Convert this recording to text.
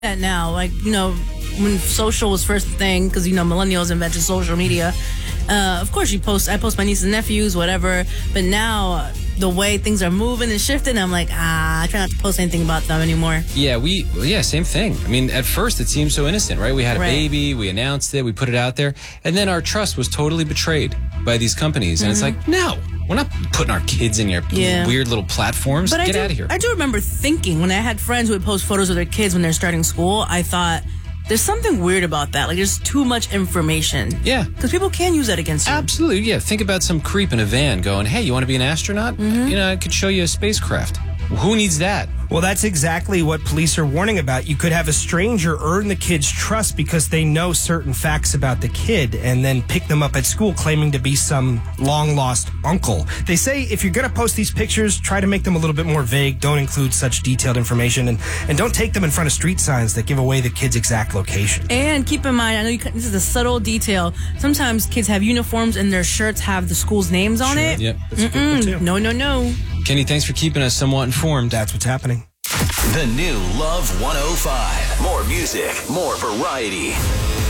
that now, like, when social was first thing, because millennials invented social media. Of course, I post my nieces and nephews, whatever. But now the way things are moving and shifting, I'm like, I try not to post anything about them anymore. Yeah, same thing. I mean, at first it seemed so innocent, right? We had a baby, we announced it, we put it out there, and then our trust was totally betrayed by these companies. And it's like, no, we're not putting our kids in your weird little platforms. But Get out of here. I do remember thinking, when I had friends who would post photos of their kids when they're starting school, I thought, there's something weird about that. Like, there's too much information. Yeah. Because people can use that against you. Absolutely, yeah. Think about some creep in a van going, hey, you want to be an astronaut? I could show you a spacecraft. Who needs that? Well, that's exactly what police are warning about. You could have a stranger earn the kid's trust because they know certain facts about the kid and then pick them up at school claiming to be some long-lost uncle. They say if you're going to post these pictures, try to make them a little bit more vague. Don't include such detailed information, and don't take them in front of street signs that give away the kid's exact location. And keep in mind, I know this is a subtle detail. Sometimes kids have uniforms and their shirts have the school's names on it. Yep. That's a good one, too. No. Kenny, thanks for keeping us somewhat informed. That's what's happening. The new Love 105. More music, more variety.